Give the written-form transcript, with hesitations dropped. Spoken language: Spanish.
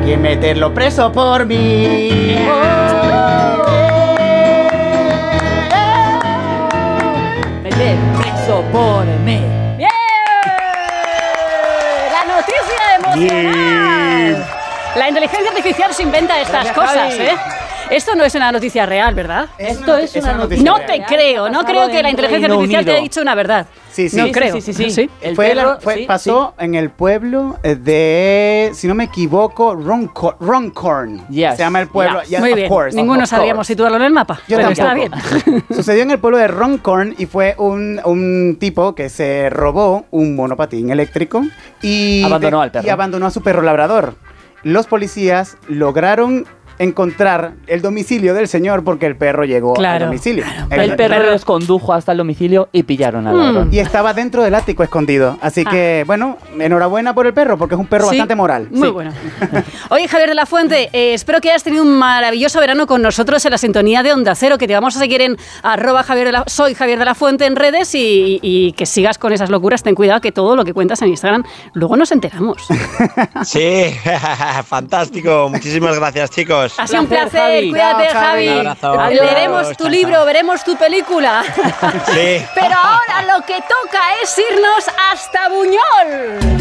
que meterlo preso por mí. Meter preso por mí. ¡Bien! La noticia emocional. La inteligencia artificial se inventa estas cosas, ¿eh? Esto no es una noticia real, ¿verdad? Esto es una noticia No real. te creo, no creo que la inteligencia artificial te haya dicho una verdad. Sí, sí. No Sí, creo. Sí. El Fue perro, pasó en el pueblo de, si no me equivoco, Runcorn. Yes. Se llama el pueblo. Yes. Yes, Muy of bien. course, Ninguno of sabríamos course. situarlo en el mapa. Yo pero tampoco. está bien. Sucedió en el pueblo de Runcorn y fue un tipo que se robó un monopatín eléctrico y Abandonó al perro. Y abandonó a su perro labrador. Los policías lograron encontrar el domicilio del señor porque el perro llegó Claro, al domicilio. El perro les condujo hasta el domicilio y pillaron al ladrón. Y estaba dentro del ático escondido. Así que, bueno, enhorabuena por el perro porque es un perro Sí, bastante moral. Muy Sí. bueno. Oye, Javier de la Fuente, espero que hayas tenido un maravilloso verano con nosotros en la sintonía de Onda Cero, que te vamos a seguir en soy Javier de la Fuente en redes y que sigas con esas locuras. Ten cuidado que todo lo que cuentas en Instagram luego nos enteramos. Sí, fantástico. Muchísimas gracias, chicos. Ha sido un Placer, placer. Javi. Cuídate, Chao, Javi. Javi. Un abrazo. Leeremos tu Chao, libro, chao. veremos tu película. Sí. Pero ahora lo que toca es irnos hasta Buñol.